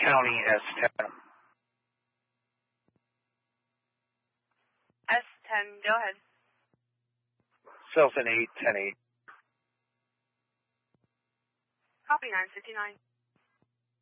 County S10. S10, go ahead. Self in 8, 10-8. Copy 959.